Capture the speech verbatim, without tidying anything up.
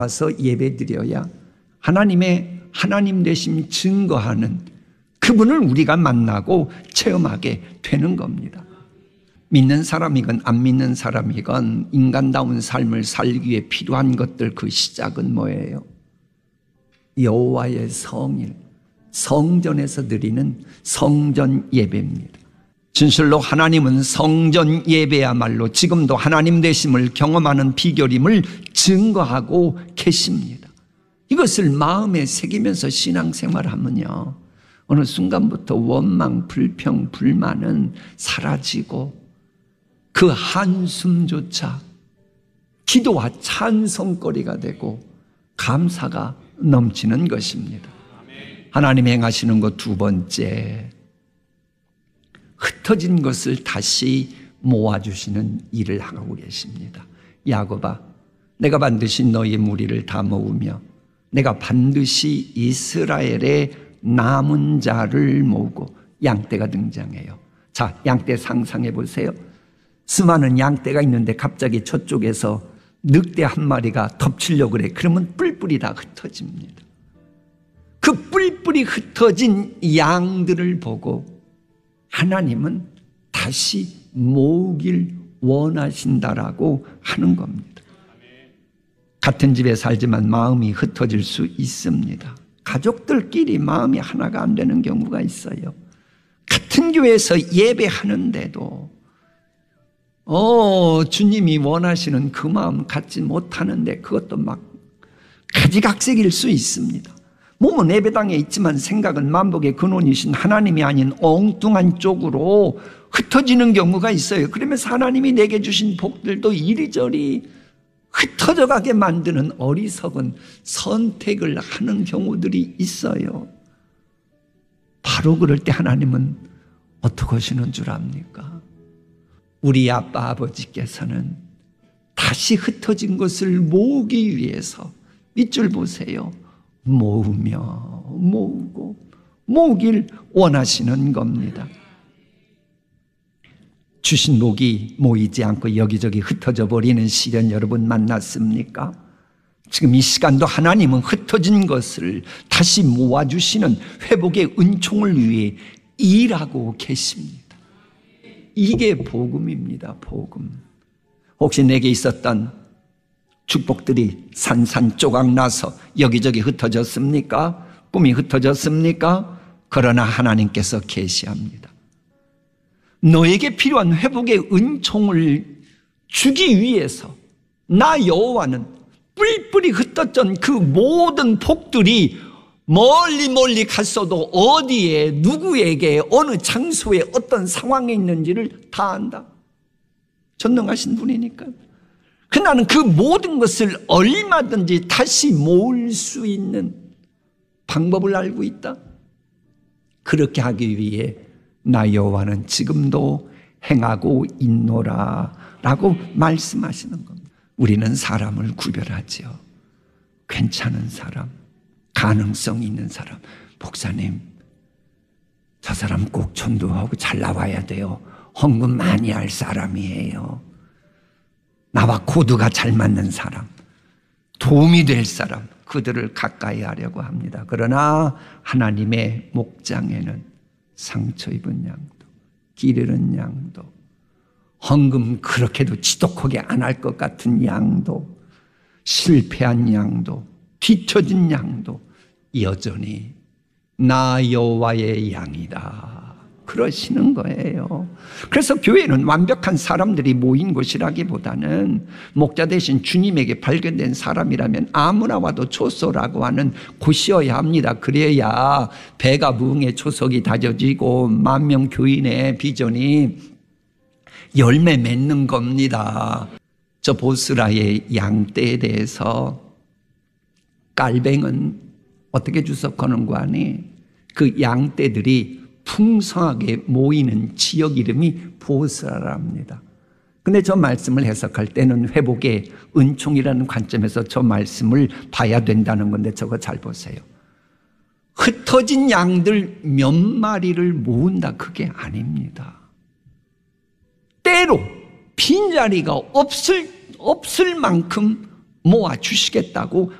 와서 예배드려야 하나님의 하나님 되심 증거하는 그분을 우리가 만나고 체험하게 되는 겁니다. 믿는 사람이건 안 믿는 사람이건 인간다운 삶을 살기 위해 필요한 것들, 그 시작은 뭐예요? 여호와의 성일, 성전에서 드리는 성전 예배입니다. 진실로 하나님은 성전 예배야말로 지금도 하나님 되심을 경험하는 비결임을 증거하고 계십니다. 이것을 마음에 새기면서 신앙생활하면요, 어느 순간부터 원망, 불평, 불만은 사라지고 그 한숨조차 기도와 찬송거리가 되고 감사가 넘치는 것입니다. 하나님 행하시는 것 두 번째, 흩어진 것을 다시 모아주시는 일을 하고 계십니다. 야곱아, 내가 반드시 너의 무리를 다 모으며 내가 반드시 이스라엘의 남은 자를 모으고, 양떼가 등장해요. 자, 양떼 상상해 보세요. 수많은 양떼가 있는데 갑자기 저쪽에서 늑대 한 마리가 덮치려고 그래. 그러면 뿔뿔이 다 흩어집니다. 그 뿔뿔이 흩어진 양들을 보고 하나님은 다시 모으길 원하신다라고 하는 겁니다. 같은 집에 살지만 마음이 흩어질 수 있습니다. 가족들끼리 마음이 하나가 안 되는 경우가 있어요. 같은 교회에서 예배하는데도 어, 주님이 원하시는 그 마음 갖지 못하는데 그것도 막 가지각색일 수 있습니다. 몸은 예배당에 있지만 생각은 만복의 근원이신 하나님이 아닌 엉뚱한 쪽으로 흩어지는 경우가 있어요. 그러면서 하나님이 내게 주신 복들도 이리저리 흩어져 가게 만드는 어리석은 선택을 하는 경우들이 있어요. 바로 그럴 때 하나님은 어떻게 하시는 줄 압니까? 우리 아빠 아버지께서는 다시 흩어진 것을 모으기 위해서 밑줄 보세요. 모으며 모으고 모으길 원하시는 겁니다. 주신 복이 모이지 않고 여기저기 흩어져 버리는 시련 여러분 만났습니까? 지금 이 시간도 하나님은 흩어진 것을 다시 모아주시는 회복의 은총을 위해 일하고 계십니다. 이게 복음입니다. 복음. 혹시 내게 있었던 축복들이 산산조각 나서 여기저기 흩어졌습니까? 꿈이 흩어졌습니까? 그러나 하나님께서 계시합니다. 너에게 필요한 회복의 은총을 주기 위해서 나 여호와는 뿔뿔이 흩어졌던 그 모든 복들이 멀리 멀리 갔어도 어디에 누구에게 어느 장소에 어떤 상황에 있는지를 다 안다. 전능하신 분이니까. 그 나는 그 모든 것을 얼마든지 다시 모을 수 있는 방법을 알고 있다. 그렇게 하기 위해 나 여호와는 지금도 행하고 있노라 라고 말씀하시는 겁니다. 우리는 사람을 구별하죠. 괜찮은 사람, 가능성 있는 사람. 목사님, 저 사람 꼭 전도하고 잘 나와야 돼요. 헌금 많이 할 사람이에요. 나와 코드가 잘 맞는 사람, 도움이 될 사람, 그들을 가까이 하려고 합니다. 그러나 하나님의 목장에는 상처 입은 양도, 길 잃은 양도, 헌금 그렇게도 지독하게 안 할 것 같은 양도, 실패한 양도, 뒤처진 양도 여전히 나 여호와의 양이다. 그러시는 거예요. 그래서 교회는 완벽한 사람들이 모인 곳이라기보다는 목자 대신 주님에게 발견된 사람이라면 아무나 와도 초소라고 하는 곳이어야 합니다. 그래야 배가 부흥의 초석이 다져지고 만명 교인의 비전이 열매 맺는 겁니다. 저 보스라의 양떼에 대해서 깔뱅은 어떻게 주석하는 거 아니? 그 양떼들이 풍성하게 모이는 지역 이름이 보스라랍니다. 근데 저 말씀을 해석할 때는 회복의 은총이라는 관점에서 저 말씀을 봐야 된다는 건데 저거 잘 보세요. 흩어진 양들 몇 마리를 모은다, 그게 아닙니다. 때로 빈자리가 없을, 없을 만큼 모아 주시겠다고